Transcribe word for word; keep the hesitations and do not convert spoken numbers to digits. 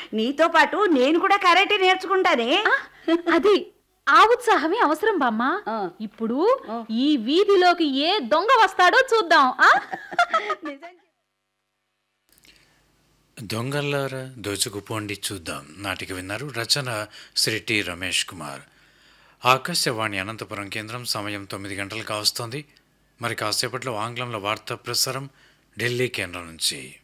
నీతో పాటు నేను కూడా కరాటే నేర్చుకుంటానే. ఆ, అది ఆ ఉత్సాహమే అవసరం బామ్మ. ఆ. ఇప్పుడు ఆ. ఈ వీధిలోకి ఏ దొంగ వస్తాడో చూద్దాం. ఆ నిజం. దొంగల్లారా దోచుకుపోండి చూద్దాం నాటిక విన్నారు. రచన శ్రీ టి రమేష్ కుమార్. ఆకాశవాణి అనంతపురం కేంద్రం. సమయం తొమ్మిది గంటలు కావస్తోంది. మరి కాసేపట్లో ఆంగ్లంలో వార్తా ప్రసారం ఢిల్లీ కేంద్రం నుంచి.